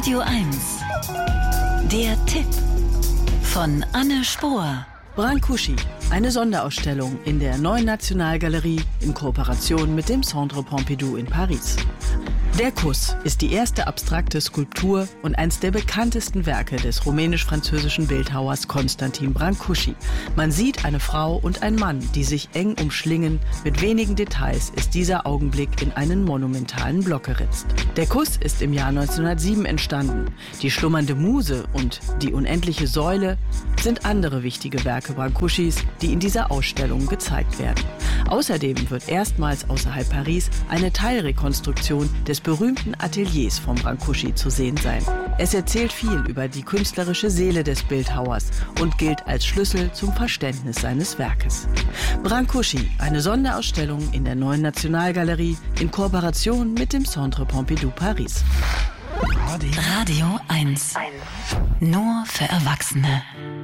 Radio 1. Der Tipp von Anne Spohr. Brancusi, eine Sonderausstellung in der Neuen Nationalgalerie in Kooperation mit dem Centre Pompidou in Paris. Der Kuss ist die erste abstrakte Skulptur und eines der bekanntesten Werke des rumänisch-französischen Bildhauers Constantin Brancusi. Man sieht eine Frau und einen Mann, die sich eng umschlingen. Mit wenigen Details ist dieser Augenblick in einen monumentalen Block geritzt. Der Kuss ist im Jahr 1907 entstanden. Die schlummernde Muse und die unendliche Säule sind andere wichtige Werke Brancusis, die in dieser Ausstellung gezeigt werden. Außerdem wird erstmals außerhalb Paris eine Teilrekonstruktion des berühmten Ateliers von Brancusi zu sehen sein. Es erzählt viel über die künstlerische Seele des Bildhauers und gilt als Schlüssel zum Verständnis seines Werkes. Brancusi, eine Sonderausstellung in der Neuen Nationalgalerie in Kooperation mit dem Centre Pompidou Paris. Radio 1. Nur für Erwachsene.